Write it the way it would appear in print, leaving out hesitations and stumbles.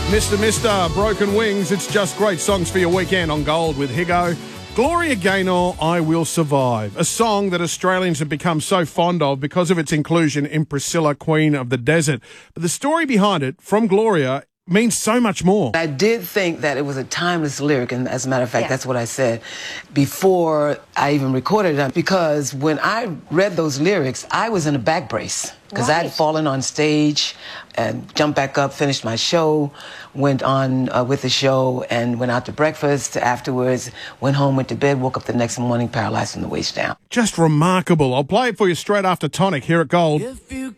Mr. Broken Wings. It's just great songs for your weekend on Gold with Higo. Gloria Gaynor, I Will Survive, a song that Australians have become so fond of because of its inclusion in Priscilla, Queen of the Desert. But the story behind it, from Gloria, means so much more. I did think that it was a timeless lyric, and as a matter of fact, that's what I said before I even recorded it, because when I read those lyrics, I was in a back brace because I had fallen on stage and jumped back up, finished my show, went on with the show, and went out to breakfast afterwards, went home, went to bed, woke up the next morning paralyzed from the waist down. Just remarkable. I'll play it for you straight after Tonic here at Gold. If you